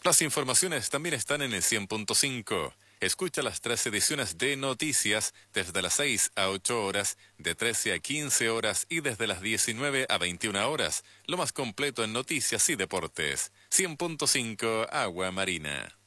Las informaciones también están en el 100.5. Escucha las 3 ediciones de Noticias desde las 6 a 8 horas, de 13 a 15 horas y desde las 19 a 21 horas. Lo más completo en noticias y deportes. 100.5 Agua Marina.